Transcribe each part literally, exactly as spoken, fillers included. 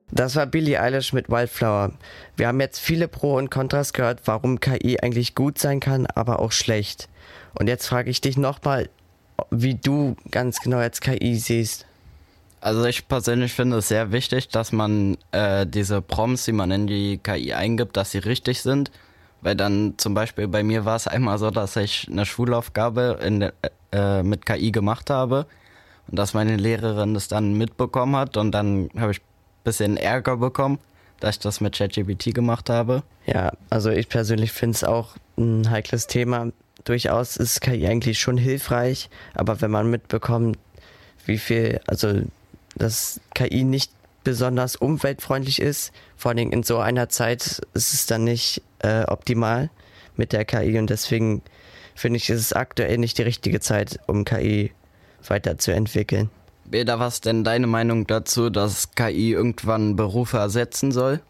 Das war Billie Eilish mit Wildflower. Wir haben jetzt viele Pro und Kontras gehört, warum K I eigentlich gut sein kann, aber auch schlecht. Und jetzt frage ich dich nochmal, wie du ganz genau jetzt K I siehst. Also ich persönlich finde es sehr wichtig, dass man äh, diese Prompts, die man in die K I eingibt, dass sie richtig sind. Weil dann zum Beispiel bei mir war es einmal so, dass ich eine Schulaufgabe in de, äh, mit K I gemacht habe und dass meine Lehrerin das dann mitbekommen hat und dann habe ich ein bisschen Ärger bekommen, dass ich das mit ChatGPT gemacht habe. Ja, also ich persönlich finde es auch ein heikles Thema. Durchaus ist K I eigentlich schon hilfreich, aber wenn man mitbekommt, wie viel, also dass K I nicht besonders umweltfreundlich ist, vor allem in so einer Zeit ist es dann nicht äh, optimal mit der K I und deswegen finde ich, ist es aktuell nicht die richtige Zeit, um K I weiterzuentwickeln. Beda, was ist denn deine Meinung dazu, dass K I irgendwann Berufe ersetzen soll?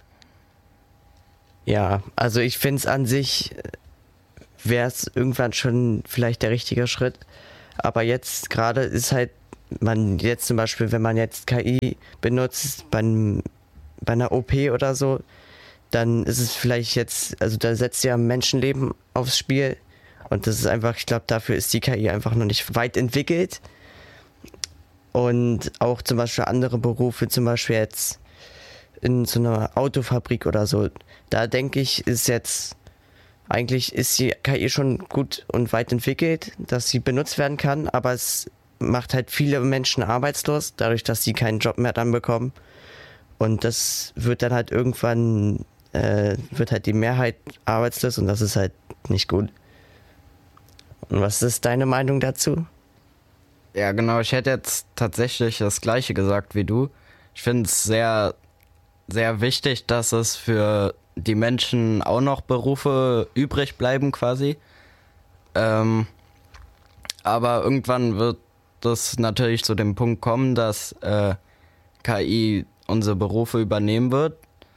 Ja, also ich finde es an sich, wäre es irgendwann schon vielleicht der richtige Schritt, aber jetzt gerade ist halt man jetzt zum Beispiel, wenn man jetzt K I benutzt beim, bei einer O P oder so, dann ist es vielleicht jetzt, also da setzt ja Menschenleben aufs Spiel und das ist einfach, ich glaube, dafür ist die K I einfach noch nicht weit entwickelt. Und auch zum Beispiel andere Berufe, zum Beispiel jetzt in so einer Autofabrik oder so, da denke ich, ist jetzt, eigentlich ist die K I schon gut und weit entwickelt, dass sie benutzt werden kann, aber es macht halt viele Menschen arbeitslos, dadurch, dass sie keinen Job mehr dann bekommen. Und das wird dann halt irgendwann, äh, wird halt die Mehrheit arbeitslos und das ist halt nicht gut. Und was ist deine Meinung dazu? Ja, genau, ich hätte jetzt tatsächlich das Gleiche gesagt wie du. Ich finde es sehr, sehr wichtig, dass es für die Menschen auch noch Berufe übrig bleiben quasi. Ähm, aber irgendwann wird das natürlich zu dem Punkt kommen, dass äh, K I unsere Berufe übernehmen wird.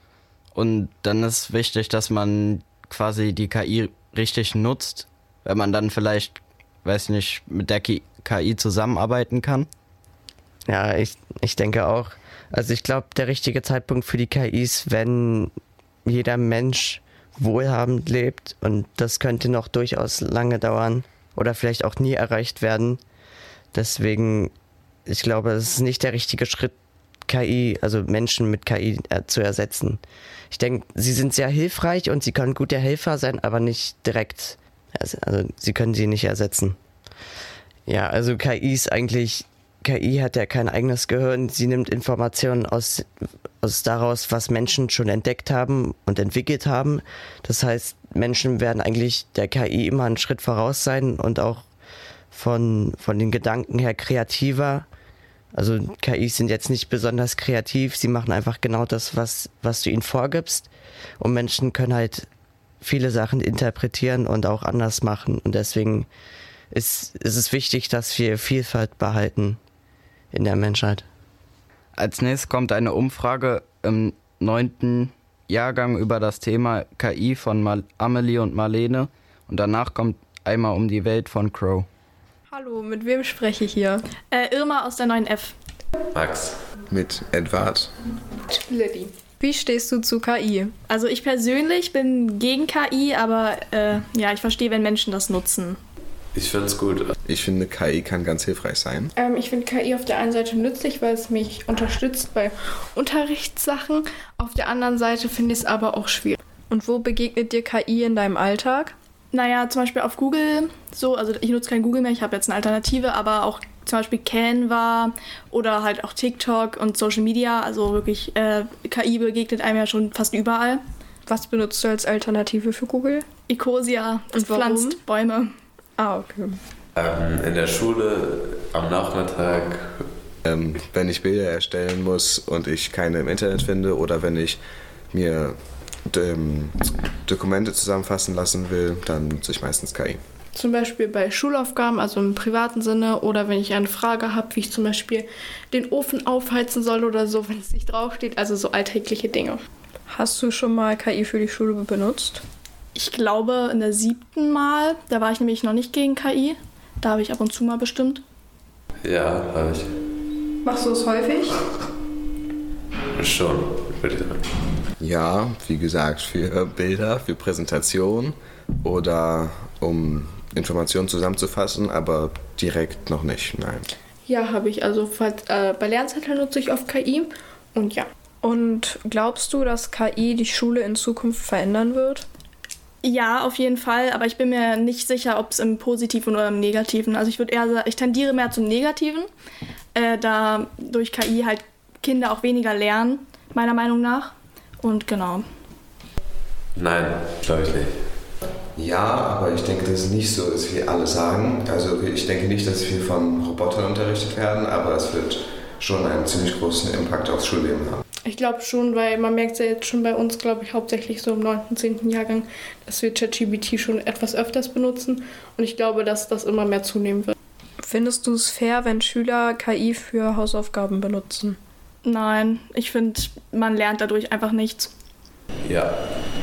Und dann ist wichtig, dass man quasi die K I richtig nutzt, wenn man dann vielleicht, weiß nicht, mit der K I zusammenarbeiten kann. Ja, ich, ich denke auch. Also ich glaube, der richtige Zeitpunkt für die K I ist, wenn jeder Mensch wohlhabend lebt und das könnte noch durchaus lange dauern oder vielleicht auch nie erreicht werden. Deswegen, ich glaube, es ist nicht der richtige Schritt, K I, also Menschen mit K I äh, zu ersetzen. Ich denke, sie sind sehr hilfreich und sie können gute Helfer sein, aber nicht direkt. Also, also sie können sie nicht ersetzen. Ja, also K I ist eigentlich, K I hat ja kein eigenes Gehirn. Sie nimmt Informationen aus, aus daraus, was Menschen schon entdeckt haben und entwickelt haben. Das heißt, Menschen werden eigentlich der K I immer einen Schritt voraus sein und auch von, von den Gedanken her kreativer. Also K Is sind jetzt nicht besonders kreativ, sie machen einfach genau das, was, was du ihnen vorgibst. Und Menschen können halt viele Sachen interpretieren und auch anders machen. Und deswegen ist, ist es wichtig, dass wir Vielfalt behalten in der Menschheit. Als nächstes kommt eine Umfrage im neunten Jahrgang über das Thema K I von Mal- Amelie und Marlene. Und danach kommt Einmal um die Welt von Crow. Hallo, mit wem spreche ich hier? Äh, Irma aus der neun F. Max. Mit Edward. Lilly. Wie stehst du zu K I? Also ich persönlich bin gegen K I, aber äh, ja, ich verstehe, wenn Menschen das nutzen. Ich finde es gut. Ich finde, K I kann ganz hilfreich sein. Ähm, ich finde K I auf der einen Seite nützlich, weil es mich unterstützt bei Unterrichtssachen. Auf der anderen Seite finde ich es aber auch schwierig. Und wo begegnet dir K I in deinem Alltag? Naja, zum Beispiel auf Google, so, also ich nutze kein Google mehr, ich habe jetzt eine Alternative, aber auch zum Beispiel Canva oder halt auch TikTok und Social Media, also wirklich äh, K I begegnet einem ja schon fast überall. Was benutzt du als Alternative für Google? Ecosia, das pflanzt Bäume. Ah, okay. Ähm, in der Schule am Nachmittag. Ähm, wenn ich Bilder erstellen muss und ich keine im Internet finde oder wenn ich mir ähm, Dokumente zusammenfassen lassen will, dann nutze ich meistens K I. Zum Beispiel bei Schulaufgaben, also im privaten Sinne, oder wenn ich eine Frage habe, wie ich zum Beispiel den Ofen aufheizen soll oder so, wenn es nicht draufsteht, also so alltägliche Dinge. Hast du schon mal K I für die Schule benutzt? Ich glaube in der siebten Mal, da war ich nämlich noch nicht gegen K I, da habe ich ab und zu mal bestimmt. Ja, habe ich. Machst du es häufig? Schon. bei dir? Ja, wie gesagt, für Bilder, für Präsentation oder um Informationen zusammenzufassen, aber direkt noch nicht, nein. Ja, habe ich. Also falls, äh, bei Lernzetteln nutze ich oft K I und ja. Und glaubst du, dass K I die Schule in Zukunft verändern wird? Ja, auf jeden Fall, aber ich bin mir nicht sicher, ob es im Positiven oder im Negativen. Also ich würde eher sagen, ich tendiere mehr zum Negativen, äh, da durch K I halt Kinder auch weniger lernen, meiner Meinung nach. Und genau. Nein, glaube ich nicht. Ja, aber ich denke, dass es nicht so ist, wie alle sagen. Also ich denke nicht, dass wir von Robotern unterrichtet werden, aber es wird schon einen ziemlich großen Impact aufs Schulleben haben. Ich glaube schon, weil man merkt es ja jetzt schon bei uns, glaube ich, hauptsächlich so im neunten, zehnten Jahrgang, dass wir ChatGPT schon etwas öfters benutzen. Und ich glaube, dass das immer mehr zunehmen wird. Findest du es fair, wenn Schüler K I für Hausaufgaben benutzen? Nein, ich finde, man lernt dadurch einfach nichts. Ja.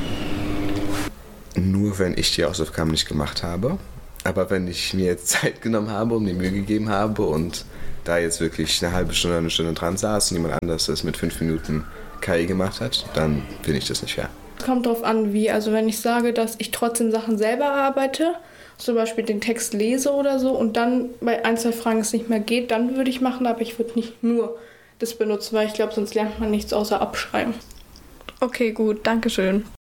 Nur wenn ich die Hausaufgaben nicht gemacht habe. Aber wenn ich mir jetzt Zeit genommen habe und mir Mühe gegeben habe und da jetzt wirklich eine halbe Stunde, eine Stunde dran saß und jemand anders das mit fünf Minuten K I gemacht hat, dann finde ich das nicht fair. Kommt drauf an, wie. Also wenn ich sage, dass ich trotzdem Sachen selber arbeite, zum Beispiel den Text lese oder so und dann bei ein, zwei Fragen es nicht mehr geht, dann würde ich machen, aber ich würde nicht nur das benutzen, weil ich glaube, sonst lernt man nichts außer abschreiben. Okay, gut, danke schön.